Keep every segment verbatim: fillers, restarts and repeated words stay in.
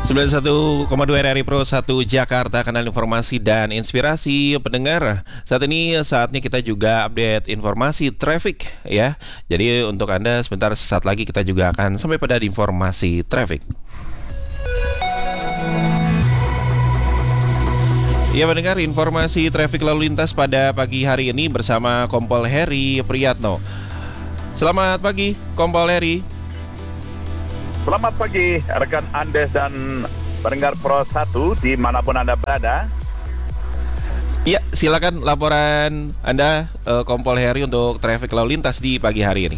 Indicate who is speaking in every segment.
Speaker 1: sembilan puluh satu koma dua R R I Pro satu Jakarta, kanal informasi dan inspirasi pendengar. Saat ini saatnya kita juga update informasi traffic ya. Jadi untuk Anda sebentar sesaat lagi kita juga akan sampai pada informasi traffic. Ya pendengar, informasi traffic lalu lintas pada pagi hari ini bersama Kompol Heri Priyatno. Selamat pagi Kompol Heri.
Speaker 2: Selamat pagi rekan Andes dan pendengar Pro satu dimanapun Anda berada.
Speaker 1: Ya, silakan laporan Anda eh, Kompol Heri untuk traffic lalu lintas di pagi hari ini.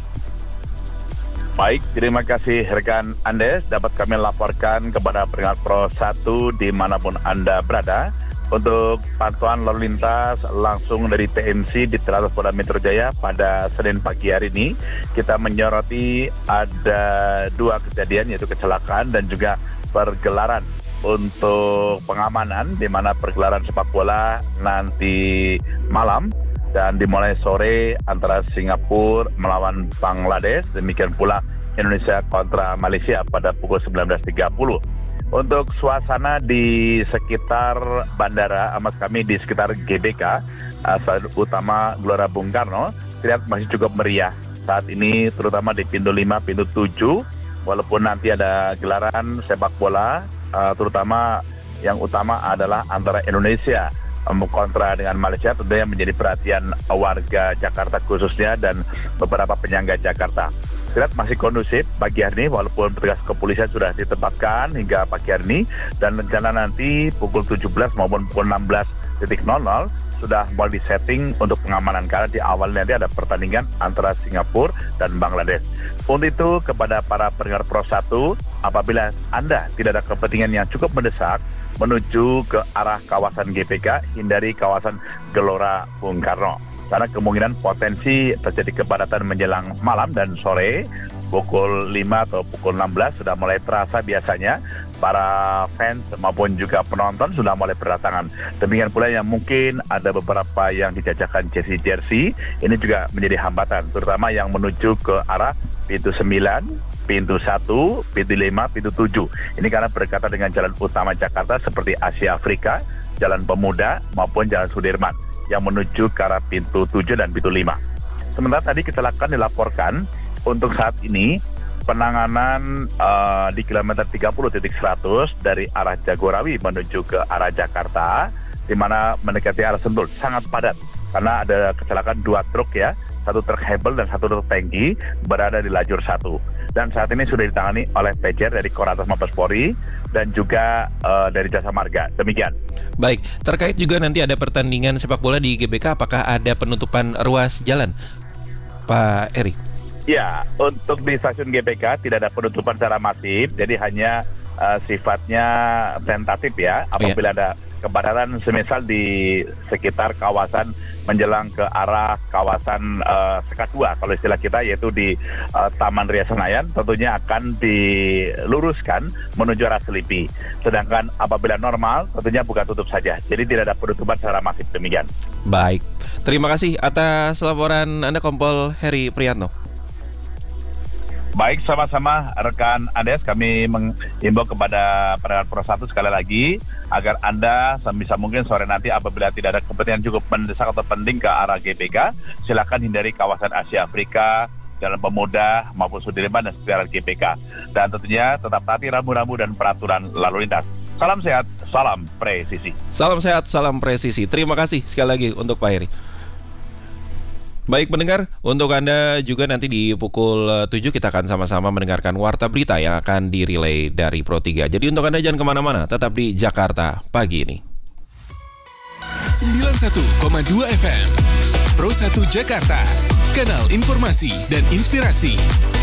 Speaker 2: Baik, terima kasih rekan Andes. Dapat kami laporkan kepada pendengar Pro satu dimanapun Anda berada untuk pantauan lalu lintas langsung dari T M C di Teratas Polda Metro Jaya pada Senin pagi hari ini. Kita menyoroti ada dua kejadian, yaitu kecelakaan dan juga pergelaran untuk pengamanan, di mana pergelaran sepak bola nanti malam dan dimulai sore antara Singapura melawan Bangladesh, demikian pula Indonesia kontra Malaysia pada pukul sembilan belas tiga puluh. Untuk suasana di sekitar bandara, amat kami di sekitar G B K, uh, utama Gelora Bung Karno, terlihat masih cukup meriah saat ini, terutama di pintu lima, pintu tujuh, walaupun nanti ada gelaran sepak bola, uh, terutama yang utama adalah antara Indonesia um, kontra dengan Malaysia, tentunya menjadi perhatian warga Jakarta khususnya dan beberapa penyangga Jakarta. Terlihat masih kondusif pagi hari ini, walaupun petugas kepolisian sudah ditempatkan hingga pagi hari ini, dan rencana nanti pukul tujuh belas maupun pukul enam belas nol nol sudah mulai disetting untuk pengamanan, karena di awal nanti ada pertandingan antara Singapura dan Bangladesh. Untuk itu kepada para pendengar Pro satu, apabila Anda tidak ada kepentingan yang cukup mendesak menuju ke arah kawasan G B K, hindari kawasan Gelora Bung Karno, karena kemungkinan potensi terjadi kepadatan menjelang malam dan sore pukul lima atau pukul enam belas sudah mulai terasa. Biasanya para fans maupun juga penonton sudah mulai berdatangan. Demikian pula yang mungkin ada beberapa yang dijajakan jersey-jersey, ini juga menjadi hambatan, terutama yang menuju ke arah pintu sembilan, pintu satu, pintu lima, pintu tujuh. Ini karena berdekatan dengan jalan utama Jakarta seperti Asia Afrika, Jalan Pemuda maupun Jalan Sudirman yang menuju ke arah pintu tujuh dan pintu lima. Sementara tadi kecelakaan dilaporkan, untuk saat ini penanganan uh, di kilometer tiga puluh titik seratus dari arah Jagorawi menuju ke arah Jakarta, di mana mendekati arah Sentul sangat padat karena ada kecelakaan dua truk ya, satu truk hebel dan satu truk tangki berada di lajur satu. Dan saat ini sudah ditangani oleh P J R dari Korlantas Mabes Polri dan juga uh, dari Jasa Marga. Demikian.
Speaker 1: Baik, terkait juga nanti ada pertandingan sepak bola di G B K, apakah ada penutupan ruas jalan, Pak Eri?
Speaker 2: Ya, untuk di stasiun G B K tidak ada penutupan secara masif, jadi hanya uh, sifatnya tentatif ya. Apabila oh, iya. ada kepadatan semisal di sekitar kawasan menjelang ke arah kawasan uh, Sekat dua, kalau istilah kita, yaitu di uh, Taman Ria Senayan, tentunya akan diluruskan menuju arah Selipi. Sedangkan apabila normal, tentunya buka tutup saja. Jadi tidak ada penutupan secara masif, demikian.
Speaker 1: Baik, terima kasih atas laporan Anda Kompol Heri Priyatno.
Speaker 2: Baik, sama-sama rekan Andes, kami menghimbau kepada pendengar Pro satu sekali lagi agar Anda sebisa mungkin sore nanti apabila tidak ada kepentingan cukup mendesak atau penting ke arah G B K, silakan hindari kawasan Asia Afrika, Jalan Pemuda maupun Sudirman dan sekitar G B K. Dan tentunya tetap taati rambu-rambu dan peraturan lalu lintas. Salam sehat, salam presisi.
Speaker 1: Salam sehat, salam presisi. Terima kasih sekali lagi untuk Pak Heri. Baik pendengar, untuk Anda juga nanti di pukul tujuh kita akan sama-sama mendengarkan Warta Berita yang akan direlay dari Pro tiga. Jadi untuk Anda jangan kemana-mana, tetap di Jakarta pagi ini.
Speaker 3: sembilan puluh satu koma dua F M Pro satu Jakarta, kanal informasi dan inspirasi.